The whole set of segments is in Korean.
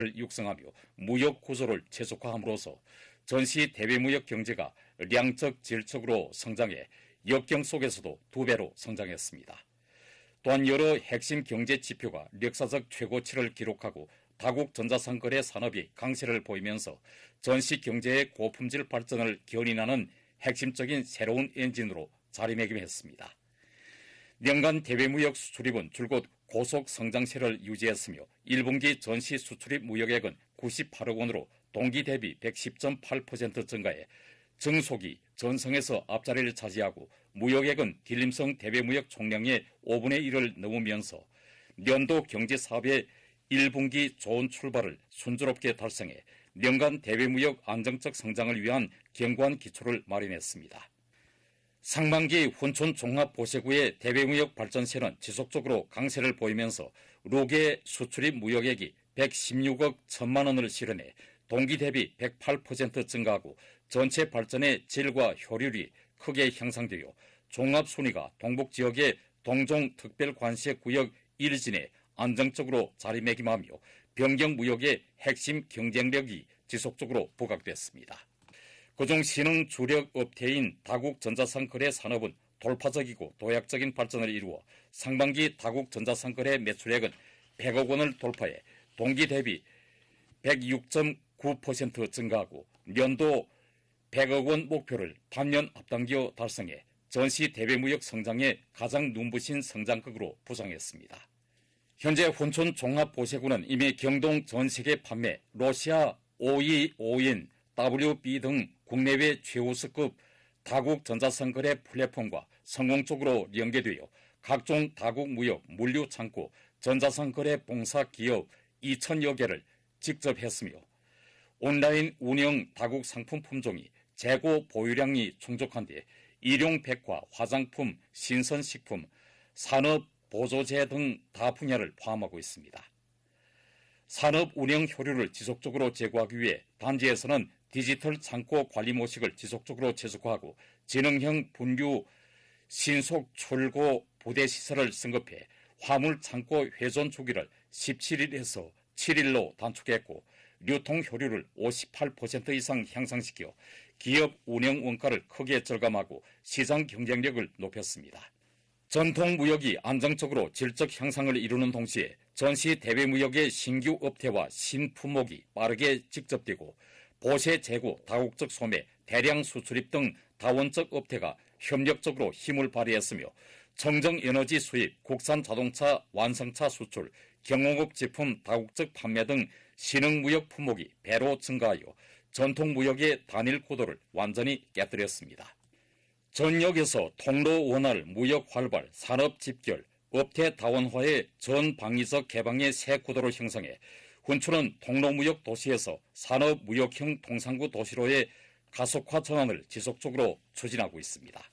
육성하며 무역 구조를 최적화함으로써 전시 대외무역 경제가量적 질적으로 성장해 역경 속에서도 2배로 성장했습니다. 또한 여러 핵심 경제 지표가 역사적 최고치를 기록하고 다국 전자상거래 산업이 강세를 보이면서 전시 경제의 고품질 발전을 견인하는 핵심적인 새로운 엔진으로 자리매김했습니다. 년간 대외무역 수출입은 줄곧 고속 성장세를 유지했으며 1분기 전시 수출입 무역액은 98억 원으로 동기 대비 110.8% 증가해 정속이 전성에서 앞자리를 차지하고 무역액은 딜림성 대외무역 총량의 5분의 1을 넘으면서 년도 경제사업의 1분기 좋은 출발을 순조롭게 달성해 년간 대외무역 안정적 성장을 위한 견고한 기초를 마련했습니다. 상반기 훈촌 종합보세구의 대외무역 발전세는 지속적으로 강세를 보이면서 록의 수출입 무역액이 116억 1천만 원을 실현해 동기 대비 108% 증가하고 전체 발전의 질과 효율이 크게 향상되어 종합순위가 동북지역의 동종특별관세구역 1진에 안정적으로 자리매김하며 변경무역의 핵심 경쟁력이 지속적으로 부각됐습니다. 그중 신흥 주력 업태인 다국 전자상거래 산업은 돌파적이고 도약적인 발전을 이루어 상반기 다국 전자상거래 매출액은 100억 원을 돌파해 동기 대비 106.9% 증가하고 연도 100억 원 목표를 반년 앞당겨 달성해 전시 대외무역 성장의 가장 눈부신 성장극으로 부상했습니다. 현재 훈촌 종합보세구는 이미 경동 전세계 판매, 러시아 OEO인 WB 등 국내외 최우수급 다국 전자상거래 플랫폼과 성공적으로 연계되어 각종 다국 무역, 물류 창고, 전자상거래 봉사 기업 2천여 개를 직접 했으며 온라인 운영 다국 상품 품종이 재고 보유량이 충족한데 일용 백화, 화장품, 신선식품, 산업 보조제 등 다 분야를 포함하고 있습니다. 산업 운영 효율을 지속적으로 제고하기 위해 단지에서는 디지털 창고 관리 모식을 지속적으로 최적화하고 지능형 분류 신속 출고 부대 시설을 승급해 화물 창고 회전 주기를 17일에서 7일로 단축했고 유통 효율을 58% 이상 향상시켜 기업 운영 원가를 크게 절감하고 시장 경쟁력을 높였습니다. 전통 무역이 안정적으로 질적 향상을 이루는 동시에 전시 대외무역의 신규 업태와 신품목이 빠르게 직접되고 보세 재고, 다국적 소매, 대량 수출입 등 다원적 업태가 협력적으로 힘을 발휘했으며 청정에너지 수입, 국산 자동차 완성차 수출, 경공업 제품 다국적 판매 등 신흥무역 품목이 배로 증가하여 전통무역의 단일 구도를 완전히 깨뜨렸습니다. 전역에서 통로 원활, 무역 활발, 산업 집결, 업태 다원화의 전방위적 개방의 새 구도를 형성해 훈촌은 통로무역 도시에서 산업무역형 통상구 도시로의 가속화 전환을 지속적으로 추진하고 있습니다.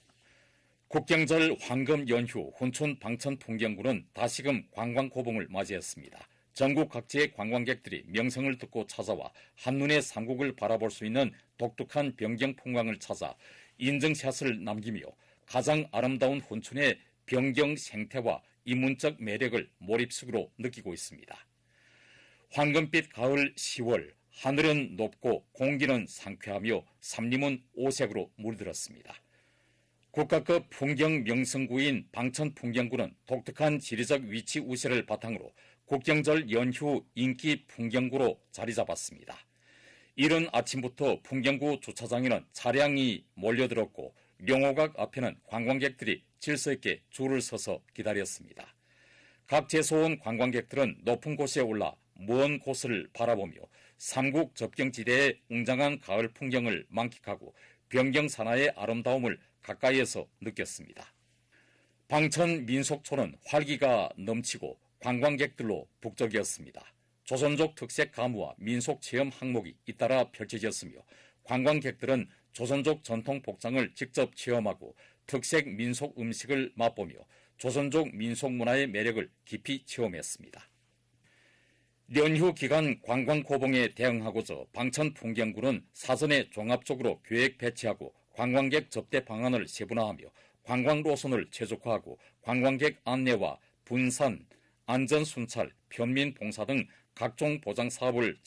국경절 황금 연휴 훈촌 방천풍경구는 다시금 관광고봉을 맞이했습니다. 전국 각지의 관광객들이 명성을 듣고 찾아와 한눈에 삼국을 바라볼 수 있는 독특한 변경풍광을 찾아 인증샷을 남기며 가장 아름다운 훈촌의 변경 생태와 인문적 매력을 몰입식으로 느끼고 있습니다. 황금빛 가을 10월, 하늘은 높고 공기는 상쾌하며 산림은 오색으로 물들었습니다. 국가급 풍경 명성구인 방천풍경구는 독특한 지리적 위치 우세를 바탕으로 국경절 연휴 인기 풍경구로 자리 잡았습니다. 이른 아침부터 풍경구 주차장에는 차량이 몰려들었고 용호각 앞에는 관광객들이 질서 있게 줄을 서서 기다렸습니다. 각 제소온 관광객들은 높은 곳에 올라 먼 곳을 바라보며 삼국 접경지대의 웅장한 가을 풍경을 만끽하고 변경산하의 아름다움을 가까이에서 느꼈습니다. 방천 민속촌은 활기가 넘치고 관광객들로 북적이었습니다. 조선족 특색 가무와 민속 체험 항목이 잇따라 펼쳐졌으며 관광객들은 조선족 전통 복장을 직접 체험하고 특색 민속 음식을 맛보며 조선족 민속 문화의 매력을 깊이 체험했습니다. 연휴 기간 관광고봉에 대응하고자 방천풍경구는 사전에 종합적으로 계획 배치하고 관광객 접대 방안을 세분화하며 관광 노선을 최적화하고 관광객 안내와 분산, 안전순찰, 편민봉사 등 각종 보장 사업을